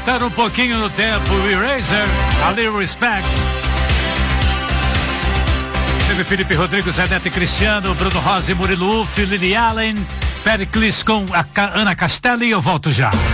Voltando um pouquinho no tempo, Eraser, A Little Respect. Teve Felipe Rodrigo, Zé Neto e Cristiano, Bruno Rosa e Murilo Uff, Lily Allen, Pericles com a Ana Castelli. Eu volto já.